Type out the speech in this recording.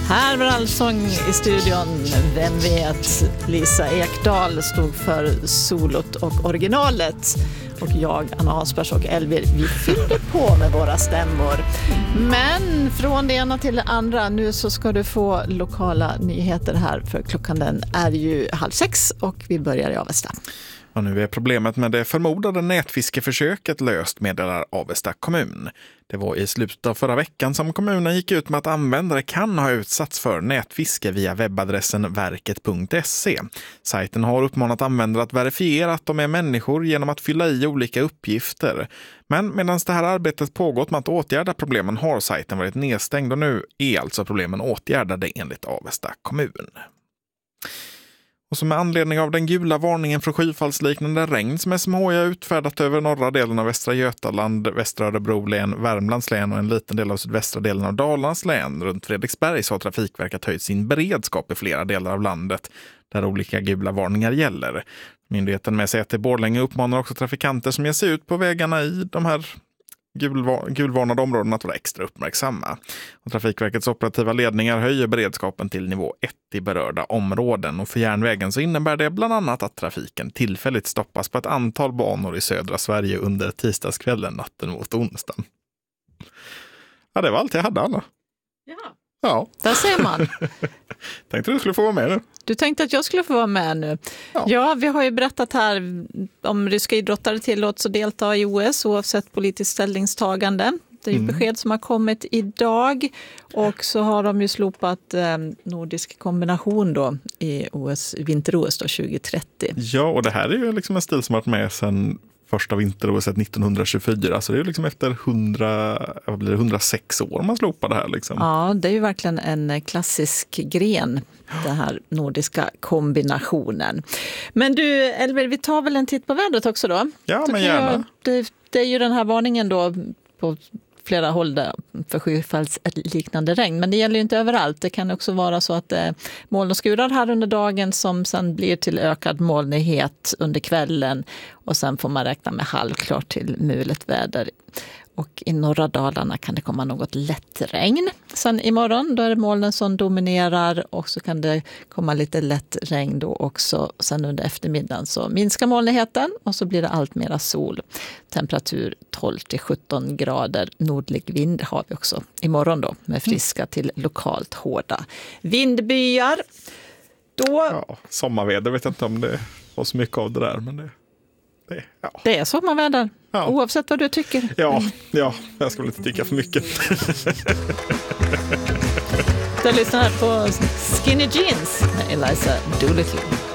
Här var allsång i studion. Vem vet? Lisa Ekdahl stod för solot och originalet. Och jag, Anna Hansbergs och Elvir, vi fyllde på med våra stämmor. Men från det ena till det andra, nu så ska du få lokala nyheter här. För klockan den är ju 5:30 och vi börjar i Avesta. Och nu är problemet med det förmodade nätfiskeförsöket löst, meddelar Avesta kommun. Det var i slutet av förra veckan som kommunen gick ut med att användare kan ha utsatts för nätfiske via webbadressen verket.se. Sajten har uppmanat användare att verifiera att de är människor genom att fylla i olika uppgifter. Men medan det här arbetet pågått med att åtgärda problemen har sajten varit nedstängd och nu är alltså problemen åtgärdade enligt Avesta kommun. Och så med anledning av den gula varningen för skyfallsliknande regn som SMHI har utfärdat över norra delen av Västra Götaland, Västra Örebro län, Värmlands län och en liten del av sydvästra delen av Dalarnas län runt Fredriksberg, så har Trafikverket höjt sin beredskap i flera delar av landet där olika gula varningar gäller. Myndigheten med säte i Borlänge uppmanar också trafikanter som ger sig ut på vägarna i de här gulvarnade områden att vara extra uppmärksamma. Och Trafikverkets operativa ledningar höjer beredskapen till nivå 1 i berörda områden. Och för järnvägen så innebär det bland annat att trafiken tillfälligt stoppas på ett antal banor i södra Sverige under tisdagskvällen natten mot onsdagen. Ja, det var allt jag hade, Anna. Ja. Där ser man. Tänkte du skulle få vara med nu. Du tänkte att jag skulle få vara med nu. Ja, vi har ju berättat här om ryska idrottare tillåts att delta i OS oavsett politiskt ställningstagande. Det är ju besked som har kommit idag. Och så har de ju slopat nordisk kombination då i vinter-OS 2030. Ja, och det här är ju liksom en stil som har varit med sedan första vinter-OS 1924. Så det är liksom efter 106 år man slopar det här. Liksom. Ja, det är ju verkligen en klassisk gren, den här nordiska kombinationen. Men du, Elvir, vi tar väl en titt på vädret också då? Ja, men gärna. Det är ju den här varningen då på flera håll där för skyfallsliknande regn. Men det gäller ju inte överallt. Det kan också vara så att moln och skurar här under dagen som sen blir till ökad molnighet under kvällen. Och sen får man räkna med halvklart till mulet väder. Och i norra Dalarna kan det komma något lätt regn. Sen imorgon då är det molnen som dominerar och så kan det komma lite lätt regn då också. Sen under eftermiddagen så minskar molnigheten och så blir det allt mera sol. Temperatur 12-17 grader. Nordlig vind har vi också imorgon då med friska till lokalt hårda vindbyar. Ja, sommarväder vet jag inte om det var så mycket av det där, men det är sommarväder, oavsett vad du tycker. Ja, jag ska väl inte tycka för mycket. Du lyssnar här på Skinny Jeans med Eliza Doolittle.